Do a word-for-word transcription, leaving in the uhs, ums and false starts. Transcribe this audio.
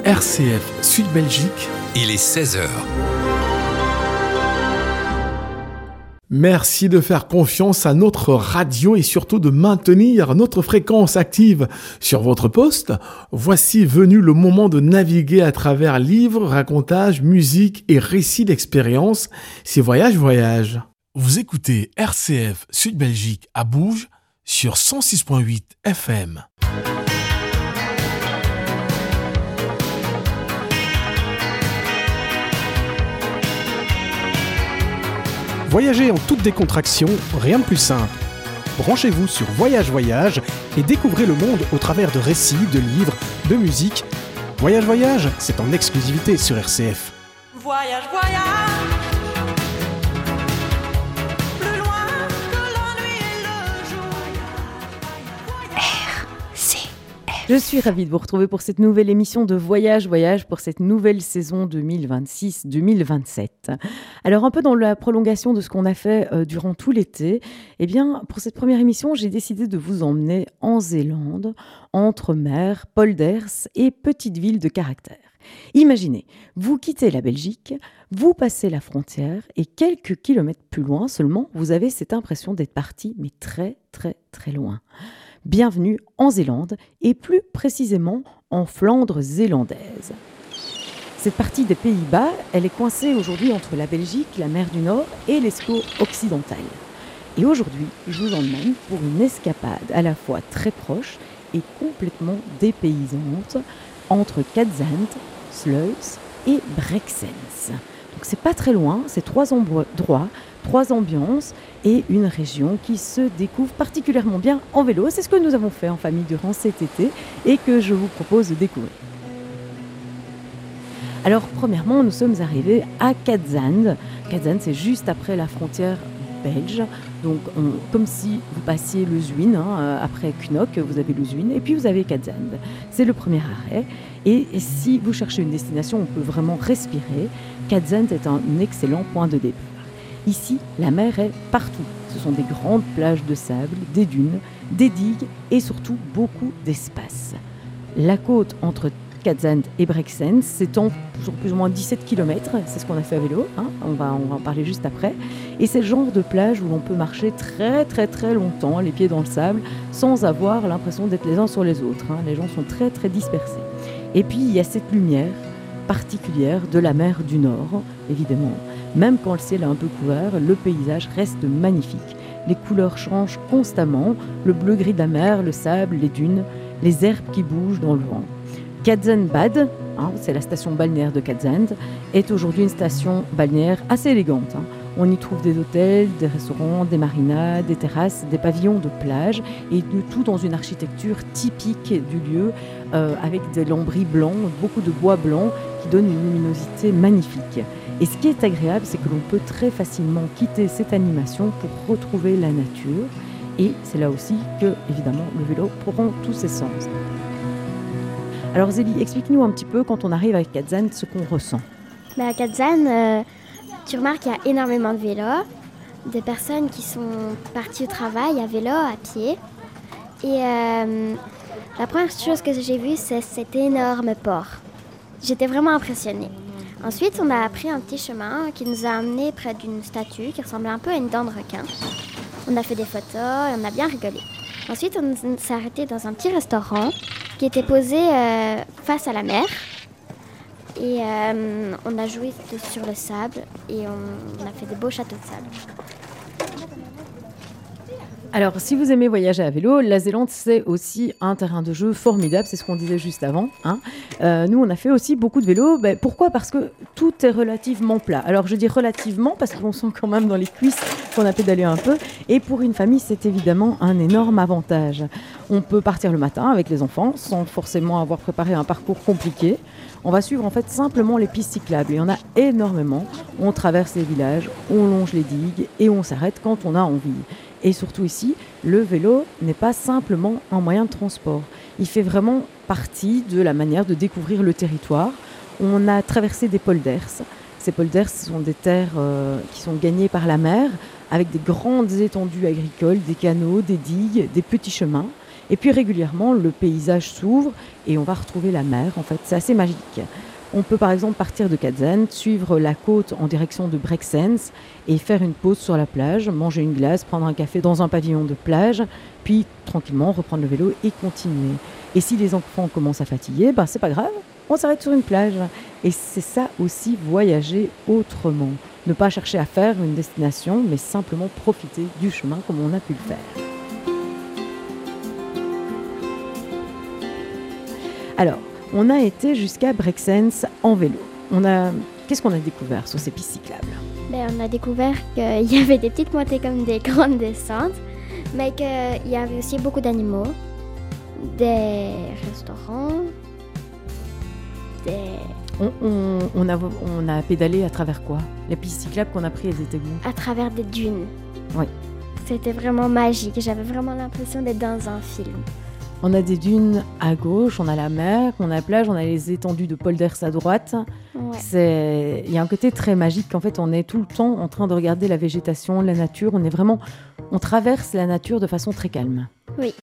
R C F Sud Belgique. Il est seize heures. Merci de faire confiance à notre radio et surtout de maintenir notre fréquence active sur votre poste. Voici venu le moment de naviguer à travers livres, racontages, musique et récits d'expérience. C'est Voyage Voyage. Vous écoutez R C F Sud Belgique à Bouge sur cent six virgule huit F M. Voyager en toute décontraction, rien de plus simple. Branchez-vous sur Voyage Voyage et découvrez le monde au travers de récits, de livres, de musique. Voyage Voyage, c'est en exclusivité sur R C F. Voyage Voyage, plus loin que la nuit et le jour. R C F. Je suis ravie de vous retrouver pour cette nouvelle émission de Voyage Voyage pour cette nouvelle saison deux mille vingt-six deux mille vingt-sept. Alors un peu dans la prolongation de ce qu'on a fait euh, durant tout l'été, eh bien pour cette première émission, j'ai décidé de vous emmener en Zélande, entre mer, polders et petite ville de caractère. Imaginez, vous quittez la Belgique, vous passez la frontière et quelques kilomètres plus loin seulement, vous avez cette impression d'être parti, mais très très très loin. Bienvenue en Zélande et plus précisément en Flandre zélandaise. Cette partie des Pays-Bas, elle est coincée aujourd'hui entre la Belgique, la mer du Nord et l'Escaut occidental. Et aujourd'hui, je vous emmène pour une escapade à la fois très proche et complètement dépaysante entre Cadzand, Sluis et Brexens. Donc c'est pas très loin, c'est trois endroits, trois ambiances et une région qui se découvre particulièrement bien en vélo. C'est ce que nous avons fait en famille durant cet été et que je vous propose de découvrir. Alors premièrement, nous sommes arrivés à Cadzand. Cadzand, c'est juste après la frontière belge, donc on, comme si vous passiez le Zwin, hein, après Knock, vous avez le Zwin, et puis vous avez Cadzand. C'est le premier arrêt, et, et si vous cherchez une destination où on peut vraiment respirer, Cadzand est un excellent point de départ. Ici, la mer est partout. Ce sont des grandes plages de sable, des dunes, des digues et surtout beaucoup d'espace. La côte entre Cadzand et Brexens s'étend sur plus ou moins dix-sept kilomètres, c'est ce qu'on a fait à vélo, hein, on, va, on va en parler juste après. Et c'est le genre de plage où l'on peut marcher très très très longtemps, les pieds dans le sable, sans avoir l'impression d'être les uns sur les autres. Hein. Les gens sont très très dispersés. Et puis il y a cette lumière particulière de la mer du Nord, évidemment. Même quand le ciel est un peu couvert, le paysage reste magnifique. Les couleurs changent constamment, le bleu-gris de la mer, le sable, les dunes, les herbes qui bougent dans le vent. Cadzand Bad, hein, c'est la station balnéaire de Cadzand, est aujourd'hui une station balnéaire assez élégante. Hein. On y trouve des hôtels, des restaurants, des marinas, des terrasses, des pavillons de plage et de tout dans une architecture typique du lieu euh, avec des lambris blancs, beaucoup de bois blanc qui donnent une luminosité magnifique. Et ce qui est agréable, c'est que l'on peut très facilement quitter cette animation pour retrouver la nature. Et c'est là aussi que, évidemment, le vélo prend tous ses sens. Alors Zélie, explique-nous un petit peu, quand on arrive à Cadzand, ce qu'on ressent. Bah, à Cadzand, euh, tu remarques qu'il y a énormément de vélos, des personnes qui sont parties au travail à vélo, à pied. Et euh, la première chose que j'ai vue, c'est cet énorme port. J'étais vraiment impressionnée. Ensuite, on a pris un petit chemin qui nous a amenés près d'une statue qui ressemblait un peu à une dent de requin. On a fait des photos et on a bien rigolé. Ensuite, on s'est arrêté dans un petit restaurant qui était posé euh, face à la mer. Et euh, on a joué sur le sable et on, on a fait des beaux châteaux de sable. Alors, si vous aimez voyager à vélo, la Zélande, c'est aussi un terrain de jeu formidable, c'est ce qu'on disait juste avant. Hein. Euh, nous, on a fait aussi beaucoup de vélo. Ben, pourquoi ? Parce que tout est relativement plat. Alors, je dis relativement parce qu'on sent quand même dans les cuisses qu'on a pédalé un peu. Et pour une famille, c'est évidemment un énorme avantage. On peut partir le matin avec les enfants sans forcément avoir préparé un parcours compliqué. On va suivre en fait simplement les pistes cyclables. Il y en a énormément. On traverse les villages, on longe les digues et on s'arrête quand on a envie. Et surtout ici, le vélo n'est pas simplement un moyen de transport. Il fait vraiment partie de la manière de découvrir le territoire. On a traversé des polders. Ces polders sont des terres euh, qui sont gagnées par la mer, avec des grandes étendues agricoles, des canaux, des digues, des petits chemins. Et puis régulièrement, le paysage s'ouvre et on va retrouver la mer. En fait, c'est assez magique. On peut par exemple partir de Kadzand, suivre la côte en direction de Brexens et faire une pause sur la plage, manger une glace, prendre un café dans un pavillon de plage, puis tranquillement reprendre le vélo et continuer. Et si les enfants commencent à fatiguer, ben c'est pas grave, on s'arrête sur une plage. Et c'est ça aussi, voyager autrement. Ne pas chercher à faire une destination, mais simplement profiter du chemin comme on a pu le faire. Alors, on a été jusqu'à Brexens en vélo. On a... Qu'est-ce qu'on a découvert sur ces pistes cyclables ? Ben, on a découvert qu'il y avait des petites montées comme des grandes descentes, mais qu'il y avait aussi beaucoup d'animaux, des restaurants, des... On, on, on, a, on a pédalé à travers quoi ? Les pistes cyclables qu'on a prises, elles étaient où ? à travers des dunes. Oui. C'était vraiment magique. J'avais vraiment l'impression d'être dans un film. On a des dunes à gauche, on a la mer, on a la plage, on a les étendues de polders à droite. Ouais. C'est... Il y a un côté très magique. En fait, on est tout le temps en train de regarder la végétation, la nature. On est vraiment... On traverse la nature de façon très calme. Oui.